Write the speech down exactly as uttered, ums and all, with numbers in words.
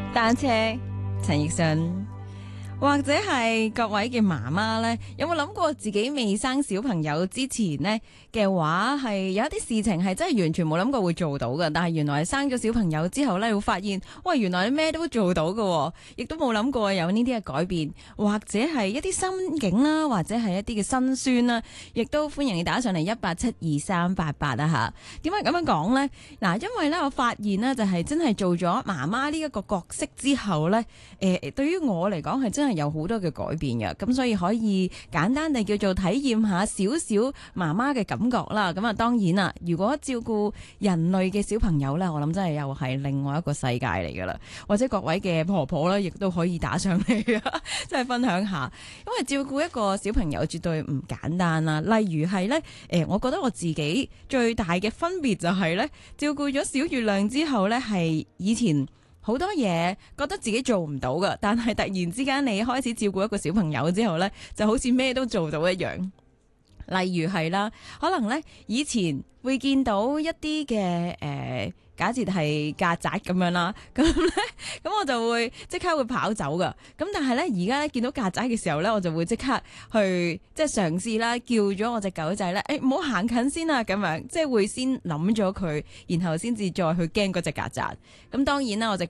單車，陳奕迅。或者係各位嘅媽媽呢，有冇諗過自己未生小朋友之前呢嘅話，係有一啲事情係真係完全冇諗過會做到嘅，但係原來生咗小朋友之後呢，會發現，喂，原來你咩都做到嘅，亦都冇諗過有呢啲嘅改變，或者係一啲心境啦，或者係一啲嘅辛酸啦，亦都歡迎你打上嚟一八七二三八八啊吓。點解咁樣講呢？嗱，因為呢，我發現呢，就係真係做咗媽媽呢一個角色之後呢，誒、呃，對於我嚟講係真係有好多嘅改變嘅，咁所以可以簡單地叫做體驗下少少媽媽嘅感覺啦。咁啊，當然啦，如果照顧人類嘅小朋友呢，我諗真係又係另外一個世界嚟噶啦。或者各位嘅婆婆呢，亦都可以打上嚟啊，真係分享下。因為照顧一個小朋友絕對唔簡單啦。例如係呢，誒，我覺得我自己最大嘅分別就係呢，照顧咗小月亮之後呢，係以前好多嘢覺得自己做唔到㗎，但係突然之間你開始照顧一個小朋友之後呢，就好似咩都做到一樣。例如係啦，可能呢以前會見到一啲嘅誒，假設係曱甴咁樣啦，咁咧咁我就會即刻會跑走噶。咁但係咧而家咧見到曱甴嘅時候咧，我就會即刻去即係嘗試啦，叫咗我隻狗仔咧，誒唔好行近先啊，咁樣即係會先諗咗佢，然後先至再去驚嗰隻曱甴。咁當然啦，我隻